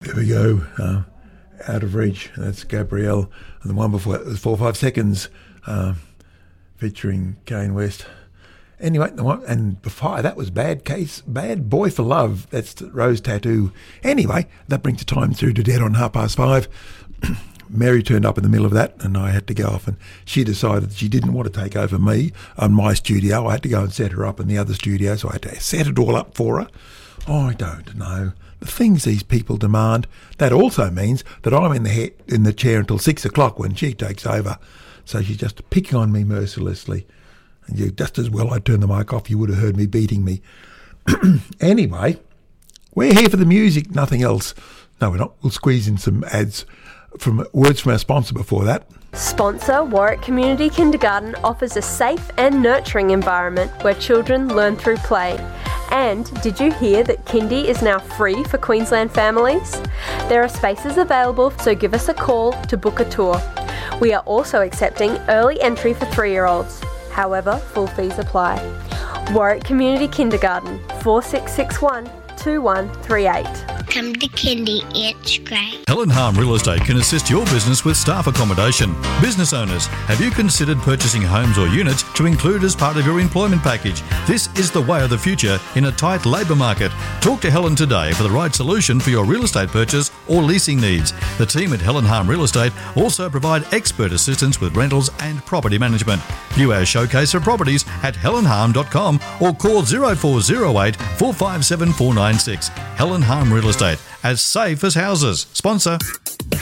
There we go. Out of reach. That's Gabrielle. And the one before that was 4 or 5 seconds, featuring Kane West. Anyway, and before that was Bad Boy for Love. That's Rose Tattoo. Anyway, that brings the time through to Dead on 5:30. Mary turned up in the middle of that, and I had to go off, and she decided she didn't want to take over me on my studio. I had to go and set her up in the other studio, so I had to set it all up for her. Oh, I don't know. The things these people demand. That also means that I'm in the chair until 6 o'clock when she takes over. So she's just picking on me mercilessly. And you, just as well I turned the mic off, you would have heard me beating me. Anyway, we're here for the music, nothing else. No, we're not. We'll squeeze in some ads from words from our sponsor before that. Sponsor Warwick Community Kindergarten offers a safe and nurturing environment where children learn through play. And did you hear that Kindy is now free for Queensland families? There are spaces available, so give us a call to book a tour. We are also accepting early entry for 3-year-olds. However, full fees apply. Warwick Community Kindergarten, 4661 2138. Come to Kindy, it's great. Helen Harm Real Estate can assist your business with staff accommodation. Business owners, have you considered purchasing homes or units to include as part of your employment package? This is the way of the future in a tight labour market. Talk to Helen today for the right solution for your real estate purchase or leasing needs. The team at Helen Harm Real Estate also provide expert assistance with rentals and property management. View our showcase for properties at helenharm.com or call 0408 457 496. Helen Harm Real Estate, as safe as houses. Sponsor